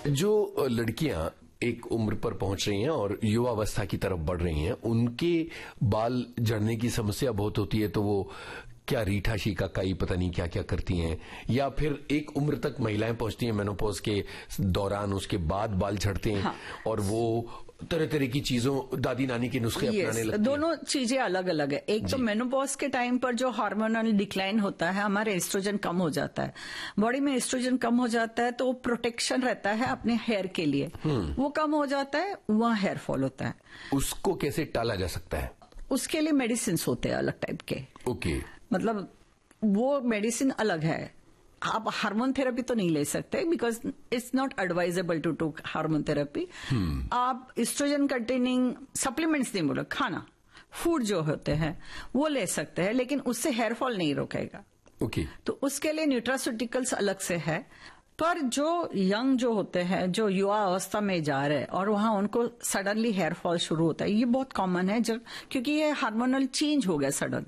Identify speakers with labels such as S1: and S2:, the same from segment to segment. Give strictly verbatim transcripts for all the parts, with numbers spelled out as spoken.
S1: जो लड़कियां एक उम्र पर पहुंच रही हैं और युवावस्था की तरफ बढ़ रही हैं, उनके बाल झड़ने की समस्या बहुत होती है, तो वो क्या रीठा शीकाकाई पता नहीं क्या क्या करती हैं, या फिर एक उम्र तक महिलाएं पहुंचती हैं मेनोपॉज के दौरान, उसके बाद बाल झड़ते हैं। हाँ। और वो तरह तरह की चीजों, दादी नानी के नुस्खे अपनाने लगती हैं।
S2: दोनों चीजें अलग अलग है। एक तो मेनोपॉज के टाइम पर जो हार्मोनल डिक्लाइन होता है, हमारे एस्ट्रोजन कम हो जाता है, बॉडी में एस्ट्रोजन कम हो जाता है, तो वो प्रोटेक्शन रहता है अपने हेयर के लिए, वो कम हो जाता है, वहां हेयर फॉल होता है।
S1: उसको कैसे टाला जा सकता है?
S2: उसके लिए मेडिसिन होते हैं अलग टाइप के।
S1: ओके।
S2: मतलब वो मेडिसिन अलग है, आप हार्मोन थेरेपी तो नहीं ले सकते, because it's not advisable to to hormone therapy. आप एस्ट्रोजन कंटेनिंग सप्लीमेंट्स नहीं बोलो, खाना फूड जो होते हैं वो ले सकते हैं, लेकिन उससे हेयर फॉल नहीं रोकेगा।
S1: ओके।
S2: तो उसके लिए न्यूट्रास्यूटिकल्स अलग से है। पर जो यंग जो होते हैं, जो युवा अवस्था में जा रहे हैं और वहां उनको सडनली हेयर फॉल शुरू होता है, ये बहुत कॉमन है, जब क्योंकि ये हार्मोनल चेंज हो गया सडन।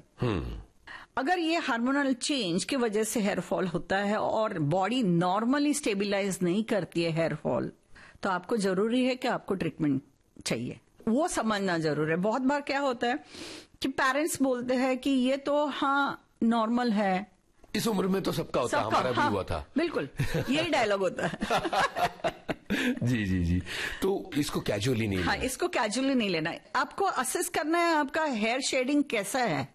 S2: अगर ये हार्मोनल चेंज की वजह से हेयर फॉल होता है और बॉडी नॉर्मली स्टेबिलाईज नहीं करती है हेयर फॉल, तो आपको जरूरी है कि आपको ट्रीटमेंट चाहिए, वो समझना जरूरी है। बहुत बार क्या होता है कि पेरेंट्स बोलते हैं कि ये तो हाँ नॉर्मल है,
S1: इस उम्र में तो सबका होता है, हमारा
S2: हाँ,
S1: भी हुआ था।
S2: बिल्कुल यही डायलॉग होता है।
S1: जी जी जी। तो इसको कैजुअली नहीं
S2: हाँ,
S1: लेना।
S2: इसको कैजुअली नहीं लेना है, आपको असेस करना है आपका हेयर शेडिंग कैसा है।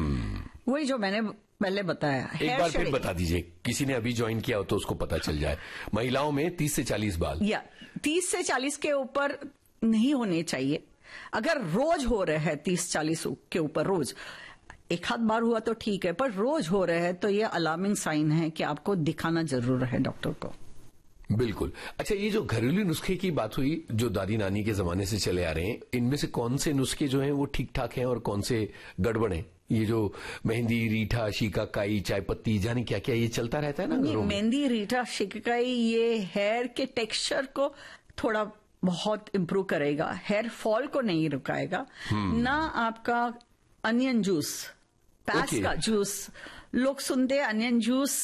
S2: वही जो मैंने पहले बताया।
S1: एक बार फिर बता दीजिए, किसी ने अभी ज्वाइन किया हो तो उसको पता चल जाए। महिलाओं में तीस से चालीस बाल,
S2: या तीस से चालीस के ऊपर नहीं होने चाहिए। अगर रोज हो रहे हैं तीस चालीस के ऊपर, रोज एक आध बार हुआ तो ठीक है, पर रोज हो रहे हैं तो ये अलार्मिंग साइन है कि आपको दिखाना जरूर है डॉक्टर को।
S1: बिल्कुल। अच्छा, ये जो घरेलू नुस्खे की बात हुई जो दादी नानी के जमाने से चले आ रहे हैं, इनमें से कौन से नुस्खे जो हैं वो ठीक ठाक हैं और कौन से गड़बड़ हैं? ये जो मेहंदी, रीठा, शीकाकाई, चाय पत्ती, जाने क्या क्या, ये चलता रहता है ना घरों में?
S2: मेहंदी, रीठा, शीकाकाई ये हेयर के टेक्सचर को थोड़ा बहुत इम्प्रूव करेगा, हेयर फॉल को नहीं रुकाएगा। ना आपका अनियन जूस, पैस okay. का जूस, लोग सुनते हैं अनियन जूस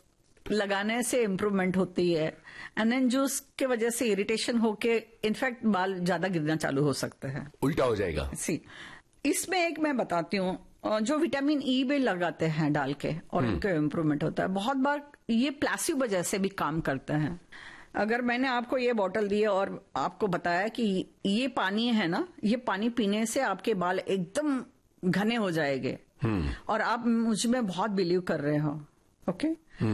S2: लगाने से इम्प्रूवमेंट होती है। अनियन जूस के वजह से इरिटेशन होके इनफैक्ट बाल ज्यादा गिरना चालू हो सकते हैं,
S1: उल्टा हो जाएगा।
S2: सी इसमें एक मैं बताती हूँ, जो विटामिन ई भी लगाते हैं डाल के और उनका इम्प्रूवमेंट होता है। बहुत बार ये प्लासिबो वजह से भी काम करते हैं। अगर मैंने आपको ये बोतल दी और आपको बताया कि ये पानी है ना, ये पानी पीने से आपके बाल एकदम घने हो जाएंगे और आप मुझ में बहुत बिलीव कर रहे हो, ओके okay?